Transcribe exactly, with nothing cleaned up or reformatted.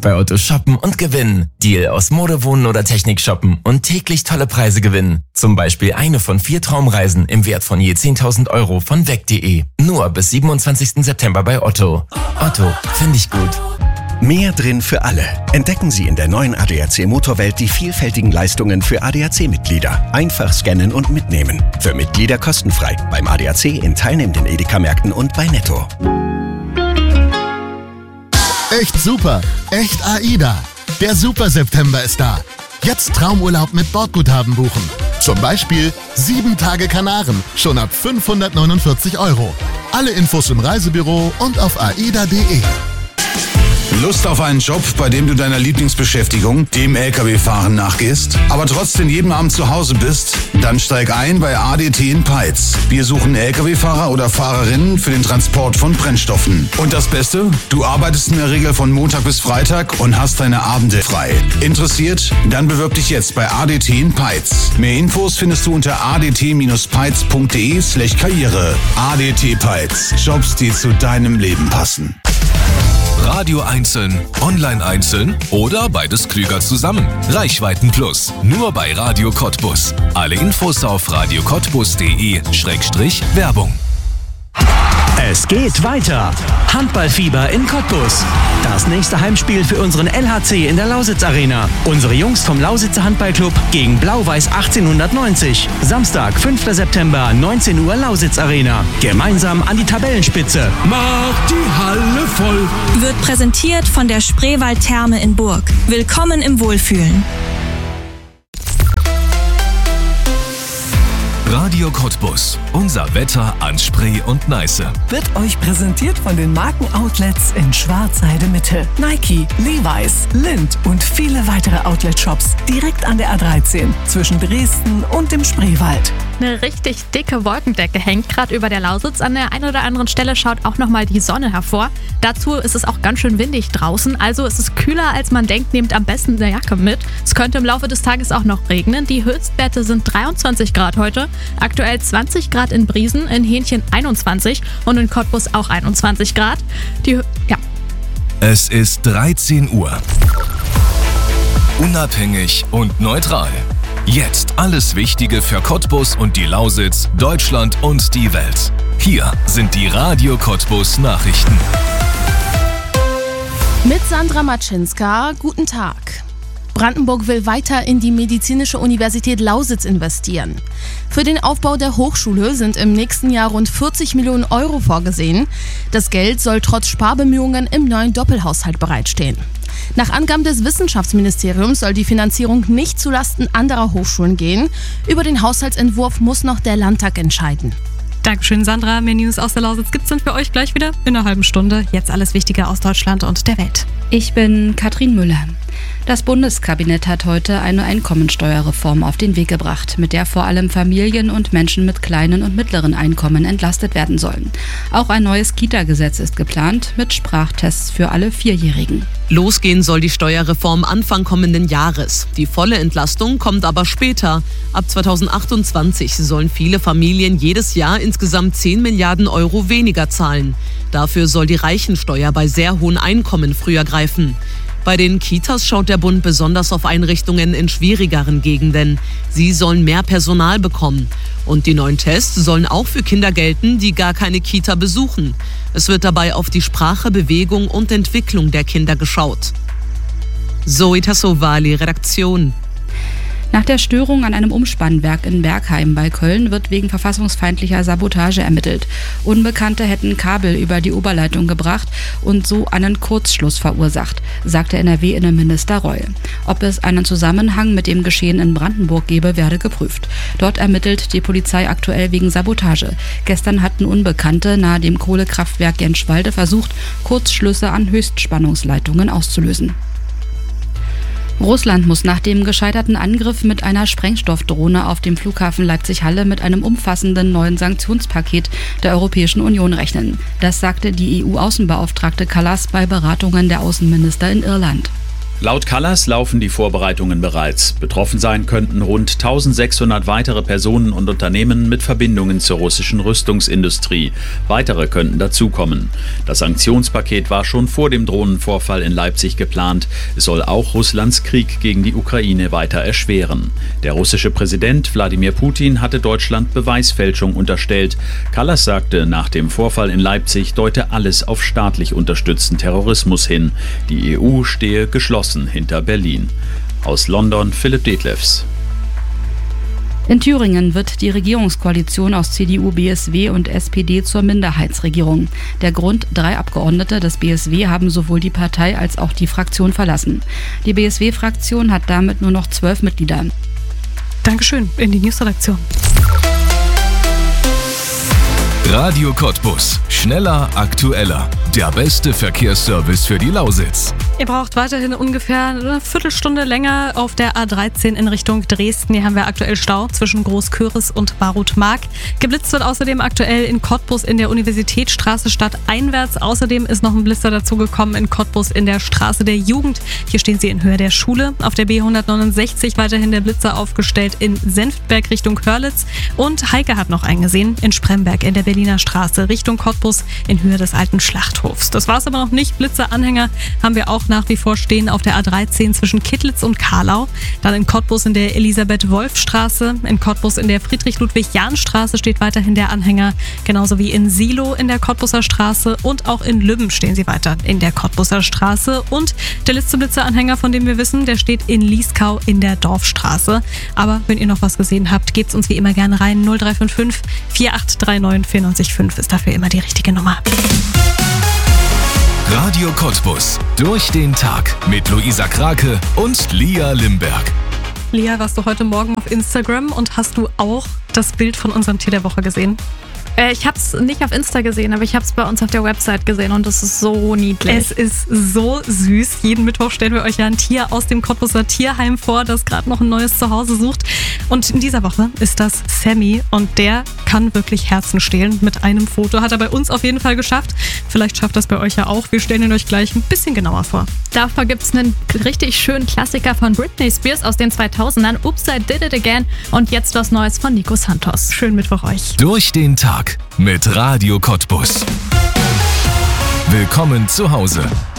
bei Otto shoppen und gewinnen. Deal aus Mode, Wohnen oder Technik shoppen und täglich tolle Preise gewinnen. Zum Beispiel eine von vier Traumreisen im Wert von je zehntausend Euro von weg punkt de. Nur bis siebenundzwanzigsten September bei Otto. Otto, finde ich gut. Mehr drin für alle. Entdecken Sie in der neuen A D A C Motorwelt die vielfältigen Leistungen für A D A C-Mitglieder. Einfach scannen und mitnehmen. Für Mitglieder kostenfrei. Beim A D A C in teilnehmenden Edeka-Märkten und bei Netto. Echt super. Echt AIDA. Der Super September ist da. Jetzt Traumurlaub mit Bordguthaben buchen. Zum Beispiel sieben Tage Kanaren, schon ab fünfhundertneunundvierzig Euro. Alle Infos im Reisebüro und auf aida punkt de. Lust auf einen Job, bei dem du deiner Lieblingsbeschäftigung, dem L K W-Fahren, nachgehst, aber trotzdem jeden Abend zu Hause bist? Dann steig ein bei A D T in Peitz. Wir suchen L K W-Fahrer oder Fahrerinnen für den Transport von Brennstoffen. Und das Beste? Du arbeitest in der Regel von Montag bis Freitag und hast deine Abende frei. Interessiert? Dann bewirb dich jetzt bei A D T in Peitz. Mehr Infos findest du unter adt-peitz punkt de slash karriere. A D T Peitz. Jobs, die zu deinem Leben passen. Radio einzeln, online einzeln oder beides klüger zusammen. Reichweiten Plus, nur bei Radio Cottbus. Alle Infos auf radio cottbus punkt de Schrägstrich Werbung. Es geht weiter. Handballfieber in Cottbus. Das nächste Heimspiel für unseren L H C in der Lausitz Arena. Unsere Jungs vom Lausitzer Handballclub gegen Blau-Weiß achtzehnhundertneunzig. Samstag, fünfter September, neunzehn Uhr Lausitz Arena. Gemeinsam an die Tabellenspitze. Macht die Halle voll. Wird präsentiert von der Spreewald Therme in Burg. Willkommen im Wohlfühlen. Radio Cottbus. Unser Wetter an Spree und Neiße. Wird euch präsentiert von den Markenoutlets in Schwarzheide Mitte. Nike, Levi's, Lindt und viele weitere Outlet-Shops direkt an der A dreizehn zwischen Dresden und dem Spreewald. Eine richtig dicke Wolkendecke hängt gerade über der Lausitz. An der einen oder anderen Stelle schaut auch nochmal die Sonne hervor. Dazu ist es auch ganz schön windig draußen, also ist es kühler als man denkt. Nehmt am besten eine Jacke mit. Es könnte im Laufe des Tages auch noch regnen. Die Höchstwerte sind dreiundzwanzig Grad heute. Aktuell zwanzig Grad in Briesen, in Hähnchen einundzwanzig und in Cottbus auch einundzwanzig Grad. Die, ja. Es ist dreizehn Uhr. Unabhängig und neutral. Jetzt alles Wichtige für Cottbus und die Lausitz, Deutschland und die Welt. Hier sind die Radio Cottbus Nachrichten. Mit Sandra Matschinska, guten Tag. Brandenburg will weiter in die Medizinische Universität Lausitz investieren. Für den Aufbau der Hochschule sind im nächsten Jahr rund vierzig Millionen Euro vorgesehen. Das Geld soll trotz Sparbemühungen im neuen Doppelhaushalt bereitstehen. Nach Angaben des Wissenschaftsministeriums soll die Finanzierung nicht zulasten anderer Hochschulen gehen. Über den Haushaltsentwurf muss noch der Landtag entscheiden. Dankeschön, Sandra. Mehr News aus der Lausitz gibt's dann für euch gleich wieder in einer halben Stunde. Jetzt alles Wichtige aus Deutschland und der Welt. Ich bin Katrin Müller. Das Bundeskabinett hat heute eine Einkommensteuerreform auf den Weg gebracht, mit der vor allem Familien und Menschen mit kleinen und mittleren Einkommen entlastet werden sollen. Auch ein neues Kita-Gesetz ist geplant, mit Sprachtests für alle Vierjährigen. Losgehen soll die Steuerreform Anfang kommenden Jahres. Die volle Entlastung kommt aber später. Ab zweitausendachtundzwanzig sollen viele Familien jedes Jahr insgesamt zehn Milliarden Euro weniger zahlen. Dafür soll die Reichensteuer bei sehr hohen Einkommen früher greifen. Bei den Kitas schaut der Bund besonders auf Einrichtungen in schwierigeren Gegenden. Sie sollen mehr Personal bekommen. Und die neuen Tests sollen auch für Kinder gelten, die gar keine Kita besuchen. Es wird dabei auf die Sprache, Bewegung und Entwicklung der Kinder geschaut. Zoe Tassovali, Redaktion. Nach der Störung an einem Umspannwerk in Bergheim bei Köln wird wegen verfassungsfeindlicher Sabotage ermittelt. Unbekannte hätten Kabel über die Oberleitung gebracht und so einen Kurzschluss verursacht, sagte N R W-Innenminister Reul. Ob es einen Zusammenhang mit dem Geschehen in Brandenburg gebe, werde geprüft. Dort ermittelt die Polizei aktuell wegen Sabotage. Gestern hatten Unbekannte nahe dem Kohlekraftwerk Jenschwalde versucht, Kurzschlüsse an Höchstspannungsleitungen auszulösen. Russland muss nach dem gescheiterten Angriff mit einer Sprengstoffdrohne auf dem Flughafen Leipzig-Halle mit einem umfassenden neuen Sanktionspaket der Europäischen Union rechnen. Das sagte die E U-Außenbeauftragte Kallas bei Beratungen der Außenminister in Irland. Laut Kallas laufen die Vorbereitungen bereits. Betroffen sein könnten rund eintausendsechshundert weitere Personen und Unternehmen mit Verbindungen zur russischen Rüstungsindustrie. Weitere könnten dazukommen. Das Sanktionspaket war schon vor dem Drohnenvorfall in Leipzig geplant. Es soll auch Russlands Krieg gegen die Ukraine weiter erschweren. Der russische Präsident Wladimir Putin hatte Deutschland Beweisfälschung unterstellt. Kallas sagte, nach dem Vorfall in Leipzig deute alles auf staatlich unterstützten Terrorismus hin. Die E U stehe geschlossen hinter Berlin. Aus London Philipp Detlefs. In Thüringen wird die Regierungskoalition aus C D U, B S W und S P D zur Minderheitsregierung. Der Grund: drei Abgeordnete des B S W haben sowohl die Partei als auch die Fraktion verlassen. Die B S W-Fraktion hat damit nur noch zwölf Mitglieder. Dankeschön, in die Newsredaktion. Radio Cottbus. Schneller, aktueller. Der beste Verkehrsservice für die Lausitz. Ihr braucht weiterhin ungefähr eine Viertelstunde länger auf der A dreizehn in Richtung Dresden. Hier haben wir aktuell Stau zwischen Großköris und Barut-Mark. Geblitzt wird außerdem aktuell in Cottbus in der Universitätsstraße stadteinwärts. Außerdem ist noch ein Blitzer dazugekommen in Cottbus in der Straße der Jugend. Hier stehen sie in Höhe der Schule. Auf der B hundertneunundsechzig weiterhin der Blitzer aufgestellt in Senftberg Richtung Hörlitz. Und Heike hat noch eingesehen in Spremberg in der Berliner Straße Richtung Cottbus in Höhe des alten Schlachthofs. Das war es aber noch nicht. Blitzeranhänger haben wir auch nach wie vor stehen auf der A dreizehn zwischen Kittlitz und Karlau. Dann in Cottbus in der Elisabeth-Wolf-Straße. In Cottbus in der Friedrich-Ludwig-Jahn-Straße steht weiterhin der Anhänger. Genauso wie in Silo in der Cottbuser Straße. Und auch in Lübben stehen sie weiter in der Cottbuser Straße. Und der letzte Blitzeranhänger, von dem wir wissen, der steht in Lieskau in der Dorfstraße. Aber wenn ihr noch was gesehen habt, gebt's uns wie immer gerne rein. null drei fünf fünf, vier acht drei neun, vier neun fünf ist dafür immer die richtige Nummer. Radio Cottbus. Durch den Tag mit Luisa Krake und Lia Limberg. Lia, warst du heute Morgen auf Instagram und hast du auch das Bild von unserem Tier der Woche gesehen? Äh, ich habe es nicht auf Insta gesehen, aber ich habe es bei uns auf der Website gesehen und es ist so niedlich. Es ist so süß. Jeden Mittwoch stellen wir euch ja ein Tier aus dem Cottbuser Tierheim vor, das gerade noch ein neues Zuhause sucht. Und in dieser Woche ist das Sammy und der kann wirklich Herzen stehlen. Mit einem Foto hat er bei uns auf jeden Fall geschafft. Vielleicht schafft das bei euch ja auch. Wir stellen ihn euch gleich ein bisschen genauer vor. Davor gibt es einen richtig schönen Klassiker von Britney Spears aus den zweitausendern. Oops, I Did It Again. Und jetzt was Neues von Nico Santos. Schönen Mittwoch euch. Durch den Tag mit Radio Cottbus. Willkommen zu Hause.